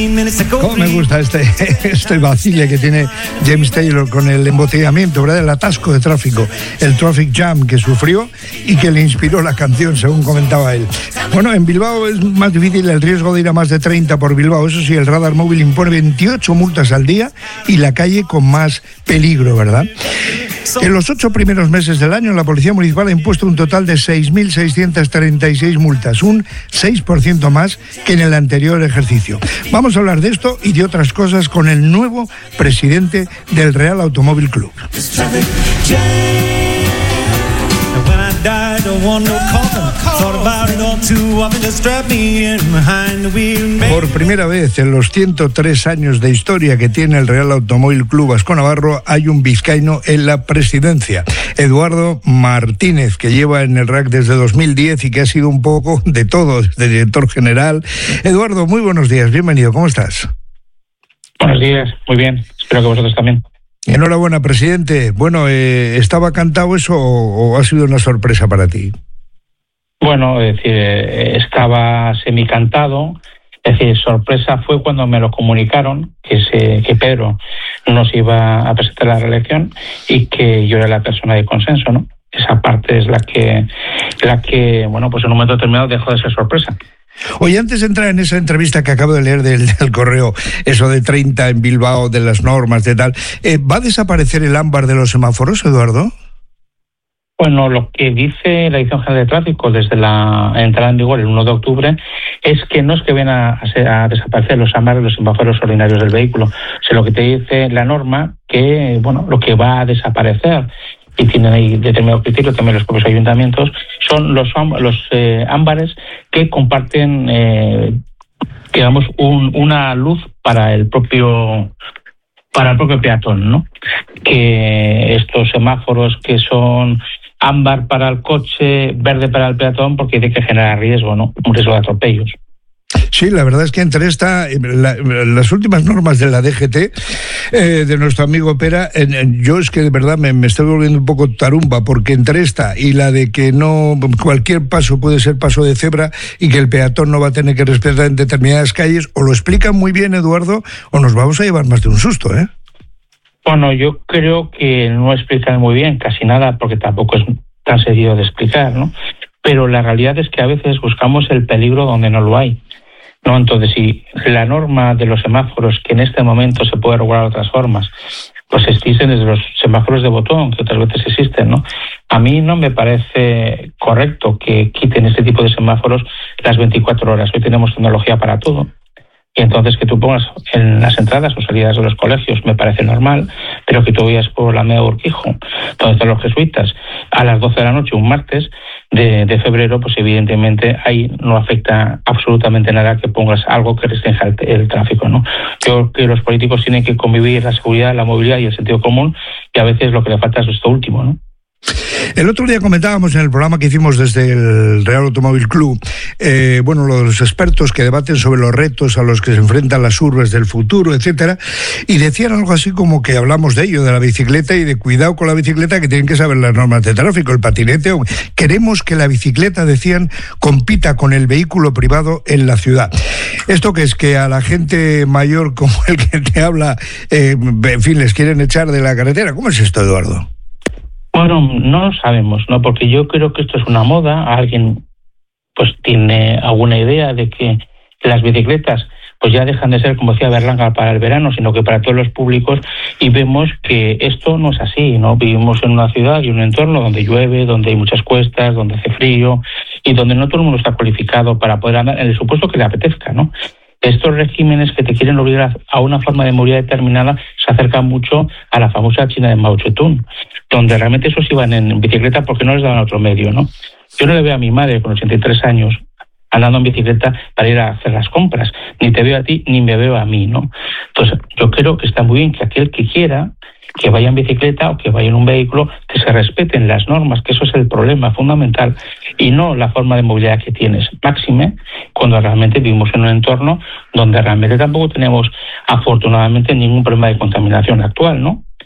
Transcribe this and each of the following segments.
Cómo me gusta este vacile que tiene James Taylor con el embotellamiento, ¿verdad? El atasco de tráfico, el traffic jam que sufrió y que le inspiró la canción, según comentaba él. Bueno, en Bilbao es más difícil el riesgo de ir a más de 30 por Bilbao. Eso sí, el radar móvil impone 28 multas al día y la calle con más peligro, ¿verdad? En los 8 primeros meses del año, la Policía Municipal ha impuesto un total de 6.636 multas, un 6% más que en el anterior ejercicio. Vamos a hablar de esto y de otras cosas con el nuevo presidente del Real Automóvil Club. Por primera vez en los 103 años de historia que tiene el Real Automóvil Club Vasco Navarro, hay un vizcaíno en la presidencia, Eduardo Martínez, que lleva en el RAC desde 2010 y que ha sido un poco de todo, desde director general. Eduardo, muy buenos días, bienvenido, ¿cómo estás? Buenos días, muy bien, espero que vosotros también. Enhorabuena, presidente. Bueno, ¿estaba cantado eso o ha sido una sorpresa para ti? Bueno, es decir, estaba semicantado. Es decir, sorpresa fue cuando me lo comunicaron que Pedro nos iba a presentar la reelección y que yo era la persona de consenso, ¿no? Esa parte es la que bueno, pues en un momento determinado dejó de ser sorpresa. Oye, antes de entrar en esa entrevista que acabo de leer del correo, eso de 30 en Bilbao, de las normas, de tal, ¿va a desaparecer el ámbar de los semáforos, Eduardo? Bueno, lo que dice la Dirección General de Tráfico desde la entrada en vigor el 1 de octubre es que no es que vayan a desaparecer los ámbares de los semáforos ordinarios del vehículo. O sea, lo que te dice la norma que, bueno, lo que va a desaparecer, y tienen ahí determinados criterios también los propios ayuntamientos, son los ámbares que comparten, digamos, una luz para el propio peatón, ¿no? Que estos semáforos que son ámbar para el coche, verde para el peatón, porque hay que generar riesgo, ¿no? Un riesgo de atropellos. Sí, la verdad es que entre las últimas normas de la DGT, de nuestro amigo Pera, yo es que de verdad me estoy volviendo un poco tarumba, porque entre esta y la de que no cualquier paso puede ser paso de cebra y que el peatón no va a tener que respetar en determinadas calles, o lo explican muy bien, Eduardo, o nos vamos a llevar más de un susto, ¿eh? Bueno, yo creo que no explican muy bien casi nada, porque tampoco es tan sencillo de explicar, ¿no? Pero la realidad es que a veces buscamos el peligro donde no lo hay, ¿no? Entonces, si la norma de los semáforos, que en este momento se puede regular de otras formas, pues existen desde los semáforos de botón, que otras veces existen, ¿no? A mí no me parece correcto que quiten este tipo de semáforos las 24 horas. Hoy tenemos tecnología para todo. Y entonces que tú pongas en las entradas o salidas de los colegios me parece normal, pero que tú vayas por la Alameda Urquijo, donde están los jesuitas, a las 12 de la noche, un martes de febrero, pues evidentemente ahí no afecta absolutamente nada que pongas algo que restrinja el tráfico, ¿no? Yo creo que los políticos tienen que convivir la seguridad, la movilidad y el sentido común, y a veces lo que le falta es esto último, ¿no? El otro día comentábamos en el programa que hicimos desde el Real Automóvil Club, bueno, los expertos que debaten sobre los retos a los que se enfrentan las urbes del futuro, etcétera, y decían algo así como que hablamos de ello, de la bicicleta y de cuidado con la bicicleta, que tienen que saber las normas de tráfico, el patinete. Queremos que la bicicleta, decían, compita con el vehículo privado en la ciudad. ¿Esto qué es? Que a la gente mayor como el que te habla, en fin, les quieren echar de la carretera. ¿Cómo es esto, Eduardo? Bueno, no lo sabemos, ¿no? Porque yo creo que esto es una moda. Alguien pues tiene alguna idea de que las bicicletas pues ya dejan de ser, como decía Berlanga, para el verano, sino que para todos los públicos, y vemos que esto no es así, ¿no? Vivimos en una ciudad y un entorno donde llueve, donde hay muchas cuestas, donde hace frío y donde no todo el mundo está cualificado para poder andar en el supuesto que le apetezca, ¿no? Estos regímenes que te quieren obligar a una forma de movilidad determinada se acercan mucho a la famosa China de Mao Zedong, donde realmente esos iban en bicicleta porque no les daban otro medio, ¿no? Yo no le veo a mi madre con 83 años andando en bicicleta para ir a hacer las compras. Ni te veo a ti, ni me veo a mí, ¿no? Entonces, yo creo que está muy bien que aquel que quiera que vaya en bicicleta o que vaya en un vehículo, que se respeten las normas, que eso es el problema fundamental, y no la forma de movilidad que tienes. Máxime, cuando realmente vivimos en un entorno donde realmente tampoco tenemos, afortunadamente, ningún problema de contaminación actual, ¿no?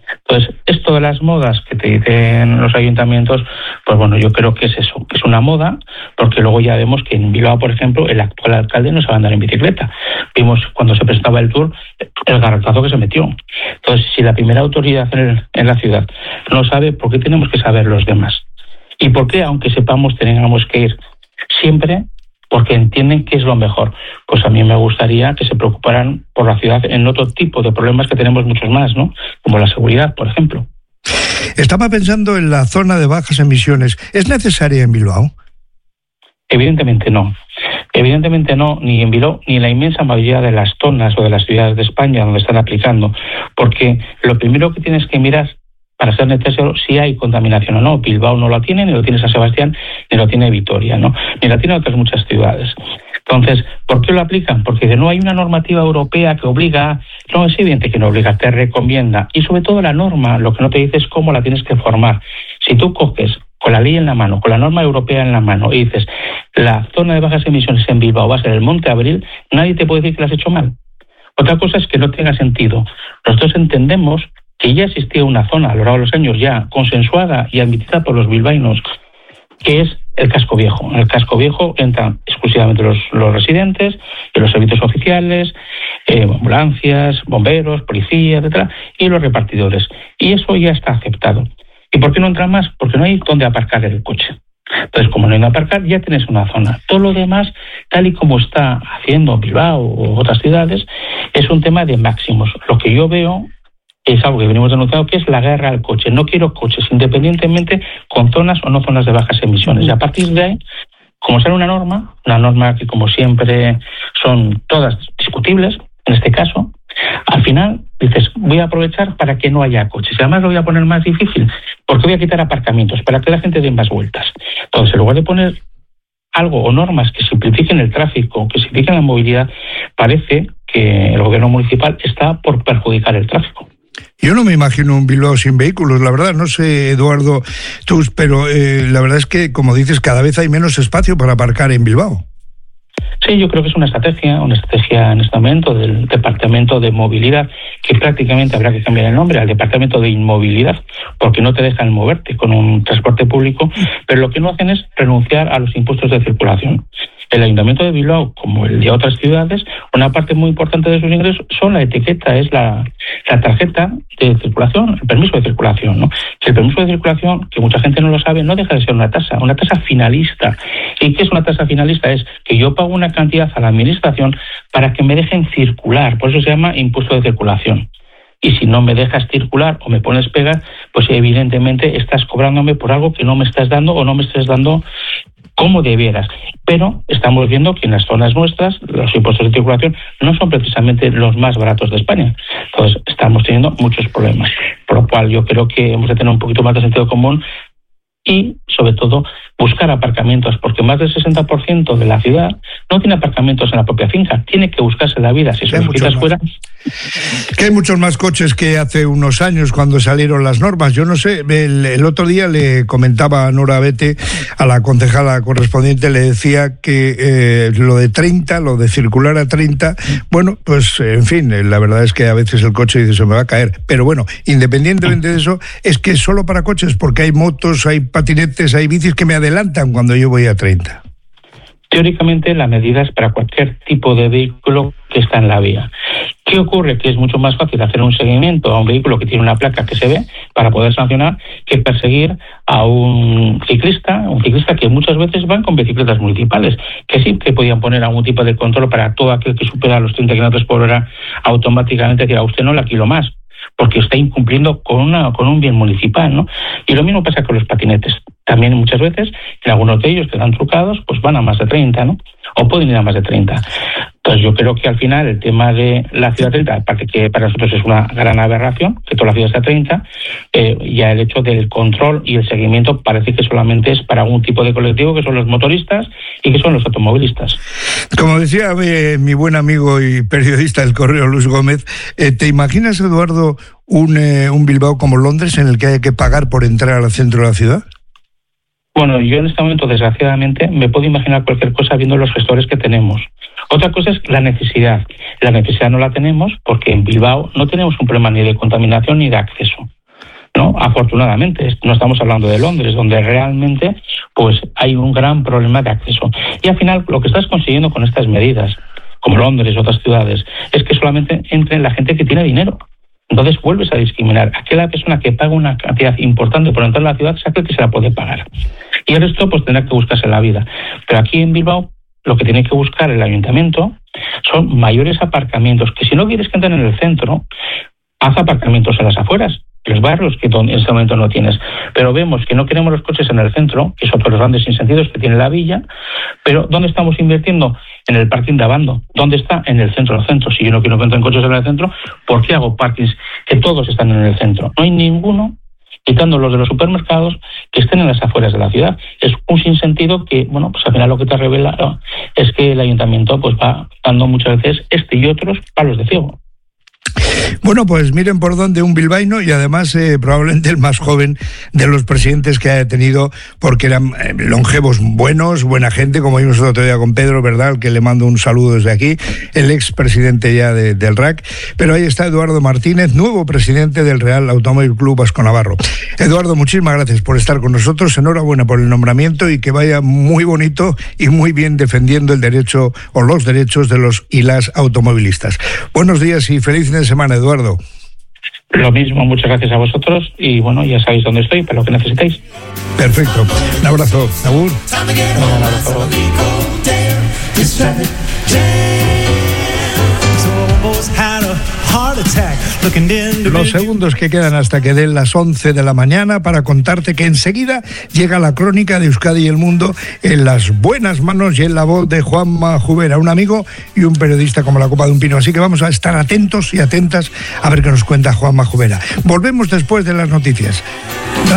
Entonces, esto de las modas que te dicen los ayuntamientos, pues bueno, yo creo que es eso, que es una moda, porque luego ya vemos que en Bilbao, por ejemplo, el actual alcalde no sabe andar en bicicleta. Vimos cuando se presentaba el Tour el garrotazo que se metió. Entonces, si la primera autoridad en la ciudad no sabe, ¿por qué tenemos que saber los demás? ¿Y por qué, aunque sepamos, tengamos que ir siempre? Porque entienden que es lo mejor. Pues a mí me gustaría que se preocuparan por la ciudad en otro tipo de problemas que tenemos muchos más, ¿no? Como la seguridad, por ejemplo. Estaba pensando en la zona de bajas emisiones. ¿Es necesaria en Bilbao? Evidentemente no. Evidentemente no, ni en Bilbao, ni en la inmensa mayoría de las zonas o de las ciudades de España donde están aplicando. Porque lo primero que tienes que mirar para ser necesario si hay contaminación o no. Bilbao no lo tiene, ni lo tiene San Sebastián, ni lo tiene Vitoria, ¿no? Ni lo tiene otras muchas ciudades. Entonces, ¿por qué lo aplican? Porque no hay una normativa europea que obliga, no es evidente que no obliga, te recomienda. Y sobre todo la norma, lo que no te dice es cómo la tienes que formar. Si tú coges con la ley en la mano, con la norma europea en la mano, y dices, la zona de bajas emisiones en Bilbao va a ser el Monte Abril, nadie te puede decir que lo has hecho mal. Otra cosa es que no tenga sentido. Nosotros entendemos que ya existía una zona a lo largo de los años ya consensuada y admitida por los bilbaínos, que es el casco viejo. En el casco viejo entran exclusivamente los residentes, los servicios oficiales, ambulancias, bomberos, policía, etcétera, y los repartidores. Y eso ya está aceptado. ¿Y por qué no entran más? Porque no hay dónde aparcar el coche. Entonces, como no hay dónde aparcar, ya tienes una zona. Todo lo demás, tal y como está haciendo Bilbao o otras ciudades, es un tema de máximos. Lo que yo veo es algo que venimos denunciando, que es la guerra al coche. No quiero coches, independientemente con zonas o no zonas de bajas emisiones. Y a partir de ahí, como sale una norma que como siempre son todas discutibles, en este caso, al final dices, voy a aprovechar para que no haya coches. Y además lo voy a poner más difícil, porque voy a quitar aparcamientos, para que la gente dé más vueltas. Entonces, en lugar de poner algo o normas que simplifiquen el tráfico, que simplifiquen la movilidad, parece que el gobierno municipal está por perjudicar el tráfico. Yo no me imagino un Bilbao sin vehículos, la verdad, no sé, Eduardo, pero la verdad es que, como dices, cada vez hay menos espacio para aparcar en Bilbao. Sí, yo creo que es una estrategia en este momento del Departamento de Movilidad, que prácticamente habrá que cambiar el nombre al Departamento de Inmovilidad, porque no te dejan moverte con un transporte público, pero lo que no hacen es renunciar a los impuestos de circulación. El Ayuntamiento de Bilbao, como el de otras ciudades, una parte muy importante de sus ingresos son la etiqueta, es la tarjeta de circulación, el permiso de circulación, ¿no? Que el permiso de circulación, que mucha gente no lo sabe, no deja de ser una tasa finalista. ¿Y qué es una tasa finalista? Es que yo pago una cantidad a la administración para que me dejen circular, por eso se llama impuesto de circulación. Y si no me dejas circular o me pones pegas, pues evidentemente estás cobrándome por algo que no me estás dando o no me estás dando como debieras. Pero estamos viendo que en las zonas nuestras los impuestos de circulación no son precisamente los más baratos de España. Entonces estamos teniendo muchos problemas. Por lo cual yo creo que hemos de tener un poquito más de sentido común y, sobre todo, buscar aparcamientos, porque más del 60% de la ciudad no tiene aparcamientos en la propia finca, tiene que buscarse la vida. Si se los quitas fuera... Que hay muchos más coches que hace unos años cuando salieron las normas. Yo no sé, el otro día le comentaba a Nora Bete, a la concejala correspondiente, le decía que lo de 30, lo de circular a 30, bueno, pues en fin, la verdad es que a veces el coche dice se me va a caer, pero bueno, independientemente de eso, es que es solo para coches, porque hay motos, hay patinetes, hay bicis que me adelantan cuando yo voy a 30. Teóricamente la medida es para cualquier tipo de vehículo que está en la vía. ¿Qué ocurre? Que es mucho más fácil hacer un seguimiento a un vehículo que tiene una placa que se ve para poder sancionar que perseguir a un ciclista que muchas veces van con bicicletas municipales, que sí que podían poner algún tipo de control para todo aquel que supera los 30 km por hora automáticamente decir a usted no la kilo más, porque está incumpliendo con un bien municipal, ¿no? Y lo mismo pasa con los patinetes. También muchas veces, en algunos de ellos que dan trucados, pues van a más de 30, ¿no? O pueden ir a más de 30. Entonces yo creo que al final el tema de la ciudad 30, aparte que para nosotros es una gran aberración, que toda la ciudad sea 30, ya el hecho del control y el seguimiento parece que solamente es para un tipo de colectivo, que son los motoristas y que son los automovilistas. Como decía mi buen amigo y periodista del Correo, Luis Gómez, ¿te imaginas, Eduardo, un Bilbao como Londres en el que hay que pagar por entrar al centro de la ciudad? Bueno, yo en este momento, desgraciadamente, me puedo imaginar cualquier cosa viendo los gestores que tenemos. Otra cosa es la necesidad. La necesidad no la tenemos porque en Bilbao no tenemos un problema ni de contaminación ni de acceso. ¿no? Afortunadamente, no estamos hablando de Londres, donde realmente pues hay un gran problema de acceso. Y al final, lo que estás consiguiendo con estas medidas, como Londres y otras ciudades, es que solamente entre la gente que tiene dinero. Entonces vuelves a discriminar. Aquella persona que paga una cantidad importante por entrar a la ciudad es aquel que se la puede pagar. Y el resto pues tendrá que buscarse la vida. Pero aquí en Bilbao lo que tiene que buscar el ayuntamiento son mayores aparcamientos, que si no quieres que entren en el centro, haz aparcamientos en las afueras, en los barrios que en este momento no tienes. Pero vemos que no queremos los coches en el centro, que es otro de los grandes sinsentidos que tiene la villa, pero ¿dónde estamos invirtiendo? En el parking de Abando. ¿Dónde está? En el centro. Si yo no quiero que entren coches en el centro, ¿por qué hago parkings que todos están en el centro? No hay ninguno, quitando los de los supermercados, que estén en las afueras de la ciudad. Es un sinsentido que, bueno, pues al final lo que te revela es que el ayuntamiento pues va dando muchas veces y otros palos de ciego. Bueno, pues miren por dónde un bilbaíno, y además probablemente el más joven de los presidentes que haya tenido, porque eran longevos buenos, buena gente, como vimos el otro día con Pedro, ¿verdad?, al que le mando un saludo desde aquí, el expresidente ya del RAC, pero ahí está Eduardo Martínez, nuevo presidente del Real Automóvil Club Vasco Navarro. Eduardo, muchísimas gracias por estar con nosotros, enhorabuena por el nombramiento y que vaya muy bonito y muy bien defendiendo el derecho o los derechos de los y las automovilistas. Buenos días y feliz fin de semana, Eduardo. Lo mismo, muchas gracias a vosotros y bueno, ya sabéis dónde estoy para lo que necesitéis. Perfecto, un abrazo. Agur. Un abrazo. Los segundos que quedan hasta que den las 11 de la mañana para contarte que enseguida llega la crónica de Euskadi y el mundo en las buenas manos y en la voz de Juanma Jubera, un amigo y un periodista como la copa de un pino. Así que vamos a estar atentos y atentas a ver qué nos cuenta Juanma Jubera. Volvemos después de las noticias.